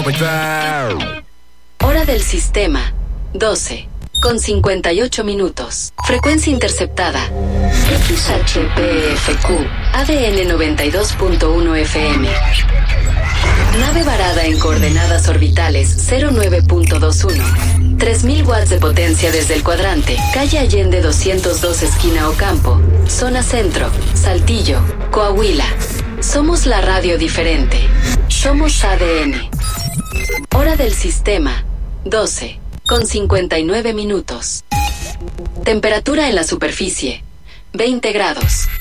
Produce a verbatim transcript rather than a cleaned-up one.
Hora del sistema, doce, con cincuenta y ocho minutos. Frecuencia interceptada, X H P F Q, A D N noventa y dos punto uno F M. Nave varada en coordenadas orbitales cero nueve punto veintiuno. tres mil watts de potencia desde el cuadrante. Calle Allende doscientos dos esquina Ocampo. Zona Centro, Saltillo, Coahuila. Somos la radio diferente. Somos A D N. Hora del sistema, doce, con cincuenta y nueve minutos. Temperatura en la superficie, veinte grados.